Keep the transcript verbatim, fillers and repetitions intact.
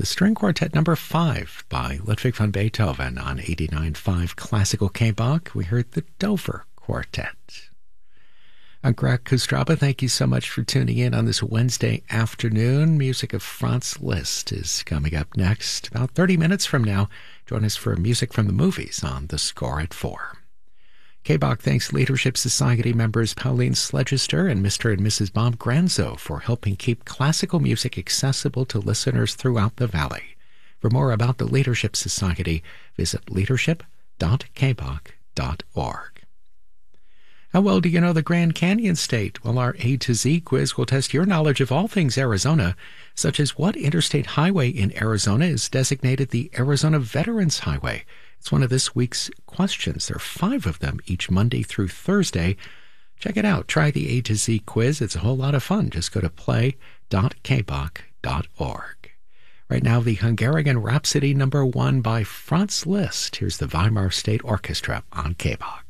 the String Quartet number five by Ludwig van Beethoven on eighty-nine point five Classical K-Bach. We heard the Dover Quartet. I'm Greg Kostraba. Thank you so much for tuning in on this Wednesday afternoon. Music of Franz Liszt is coming up next. About thirty minutes from now, join us for music from the movies on The Score at four. K-Bach thanks Leadership Society members Pauline Sledgester and Mister and Missus Bob Granzo for helping keep classical music accessible to listeners throughout the Valley. For more about the Leadership Society, visit leadership dot k bach dot org. How well do you know the Grand Canyon State? Well, our A to Z quiz will test your knowledge of all things Arizona, such as what interstate highway in Arizona is designated the Arizona Veterans Highway. It's one of this week's questions. There are five of them each Monday through Thursday. Check it out. Try the A to Z quiz. It's a whole lot of fun. Just go to play dot k bach dot org. Right now, the Hungarian Rhapsody number one by Franz Liszt. Here's the Weimar State Orchestra on K-Bach.